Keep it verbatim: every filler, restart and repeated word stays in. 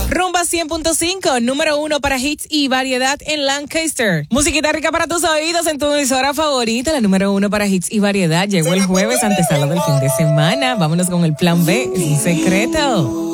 Rumba cien punto cinco, número uno para hits y variedad en Lancaster. Musiquita rica para tus oídos en tu emisora favorita, la número uno para hits y variedad. Llegó el jueves, antesala del fin de semana. Vámonos con el plan B, es un secreto.